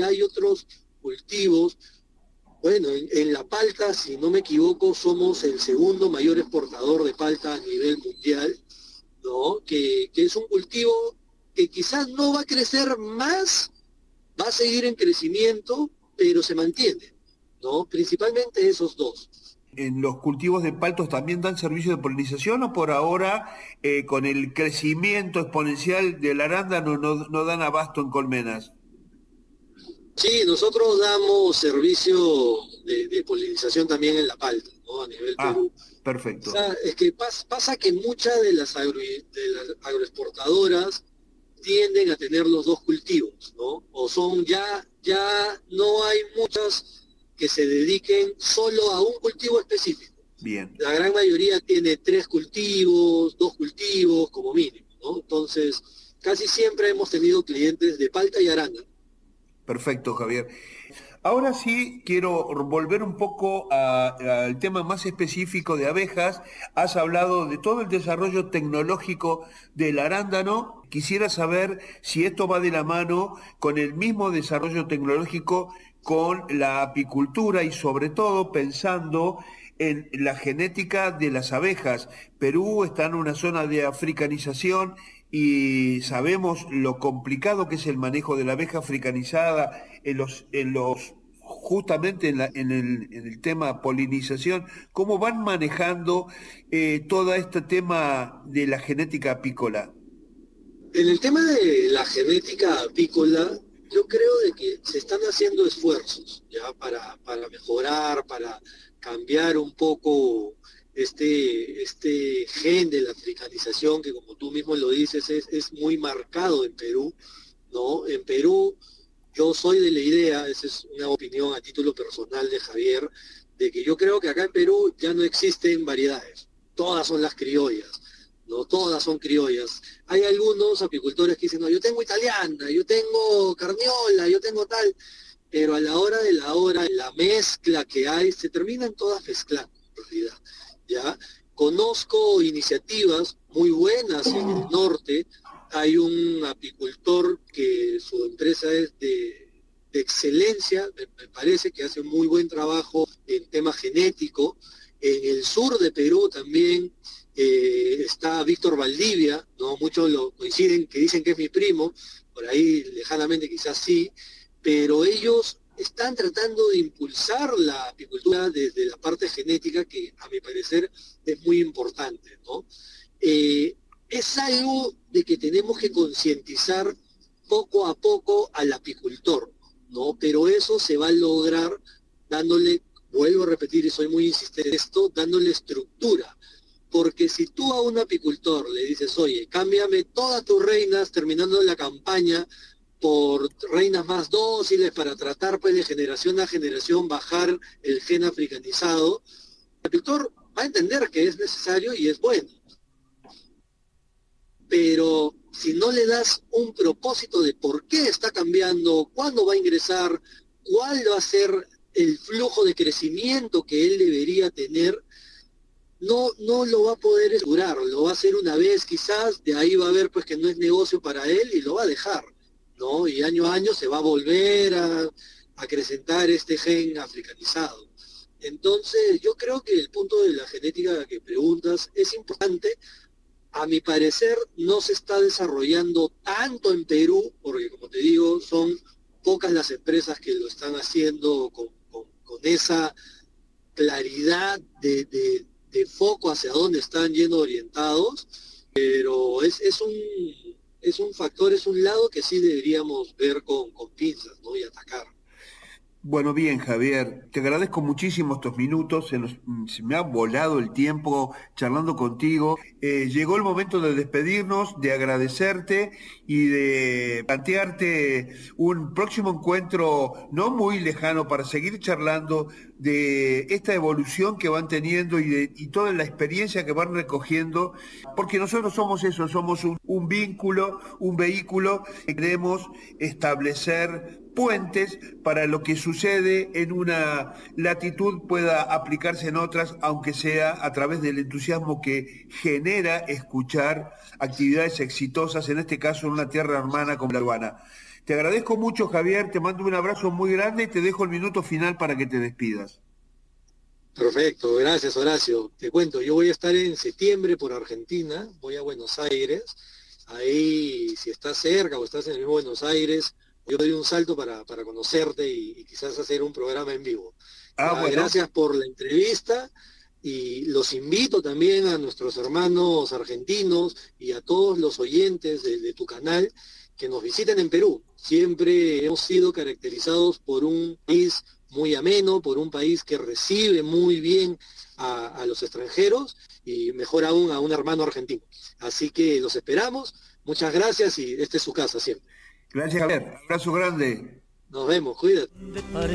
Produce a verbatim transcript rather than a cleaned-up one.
hay otros cultivos. Bueno, en, en la palta, si no me equivoco, somos el segundo mayor exportador de palta a nivel mundial, ¿no? Que, que es un cultivo que quizás no va a crecer más, va a seguir en crecimiento, pero se mantiene, ¿no? Principalmente esos dos. ¿En los cultivos de paltos también dan servicio de polinización o por ahora, eh, con el crecimiento exponencial del arándano, no, no dan abasto en colmenas? Sí, nosotros damos servicio de, de polinización también en la palta, ¿no? A nivel Ah, Perú. O perfecto. sea, es que pas, pasa que muchas de las, agro, de las agroexportadoras tienden a tener los dos cultivos, ¿no? O son ya, ya no hay muchas que se dediquen solo a un cultivo específico. Bien. La gran mayoría tiene tres cultivos, dos cultivos como mínimo, ¿no? Entonces, casi siempre hemos tenido clientes de palta y arándano. Perfecto, Javier. Ahora sí quiero volver un poco a- al tema más específico de abejas. Has hablado de todo el desarrollo tecnológico del arándano. Quisiera saber si esto va de la mano con el mismo desarrollo tecnológico con la apicultura y sobre todo pensando en la genética de las abejas. Perú está en una zona de africanización y sabemos lo complicado que es el manejo de la abeja africanizada en los, en los justamente en, la- en el, en el tema polinización, cómo van manejando eh, todo este tema de la genética apícola. En el tema de la genética apícola, yo creo de que se están haciendo esfuerzos ya para, para mejorar, para cambiar un poco este, este gen de la africanización que como tú mismo lo dices es, es muy marcado en Perú, ¿no? En Perú yo soy de la idea, esa es una opinión a título personal de Javier, de que yo creo que acá en Perú ya no existen variedades, todas son las criollas, no todas son criollas. Hay algunos apicultores que dicen, no, yo tengo italiana, yo tengo carniola, yo tengo tal, pero a la hora de la hora, la mezcla que hay, se terminan todas mezclando, en realidad, ¿ya? Conozco iniciativas muy buenas en el norte. Hay un apicultor que su empresa es de, de excelencia, me, me parece que hace un muy buen trabajo en tema genético. En el sur de Perú también eh, está Víctor Valdivia, ¿no? Muchos lo coinciden que dicen que es mi primo, por ahí lejanamente quizás sí, pero ellos están tratando de impulsar la apicultura desde la parte genética, que a mi parecer es muy importante, ¿no? Eh, es algo de que tenemos que concientizar poco a poco al apicultor, ¿no? Pero eso se va a lograr dándole, vuelvo a repetir y soy muy insistente en esto, dándole estructura. Porque si tú a un apicultor le dices, oye, cámbiame todas tus reinas terminando la campaña por reinas más dóciles para tratar pues de generación a generación bajar el gen africanizado, el apicultor va a entender que es necesario y es bueno. Pero si no le das un propósito de por qué está cambiando, cuándo va a ingresar, cuál va a ser el flujo de crecimiento que él debería tener, no, no lo va a poder asegurar, lo va a hacer una vez quizás, de ahí va a ver pues que no es negocio para él y lo va a dejar, ¿no? Y año a año se va a volver a acrecentar este gen africanizado. Entonces yo creo que el punto de la genética que preguntas es importante. A mi parecer no se está desarrollando tanto en Perú, porque como te digo, son pocas las empresas que lo están haciendo con, con, con esa claridad de, de, de, foco hacia dónde están yendo orientados, pero es, es, un, es un factor, es un lado que sí deberíamos ver con, con pinzas, ¿no? Y atacar. Bueno, bien, Javier, te agradezco muchísimo estos minutos, se, nos- mm, se me ha volado el tiempo charlando contigo. Eh, llegó el momento de despedirnos, de agradecerte y de plantearte un próximo encuentro no muy lejano para seguir charlando de esta evolución que van teniendo y, de, y toda la experiencia que van recogiendo, porque nosotros somos eso, somos un, un vínculo, un vehículo que queremos establecer puentes para lo que sucede en una latitud pueda aplicarse en otras, aunque sea a través del entusiasmo que genera escuchar actividades exitosas, en este caso en una tierra hermana como la peruana. Te agradezco mucho, Javier, te mando un abrazo muy grande y te dejo el minuto final para que te despidas. Perfecto, gracias Horacio. Te cuento, yo voy a estar en septiembre por Argentina, voy a Buenos Aires. Ahí, si estás cerca o estás en el mismo Buenos Aires, yo doy un salto para, para conocerte y, y quizás hacer un programa en vivo. Ah, Ah, bueno. gracias por la entrevista y los invito también a nuestros hermanos argentinos y a todos los oyentes de, de tu canal que nos visiten en Perú. Siempre hemos sido caracterizados por un país muy ameno, por un país que recibe muy bien a, a los extranjeros y mejor aún a un hermano argentino. Así que los esperamos, muchas gracias y esta es su casa siempre. Gracias, Javier. Abrazo grande. Nos vemos, cuídate.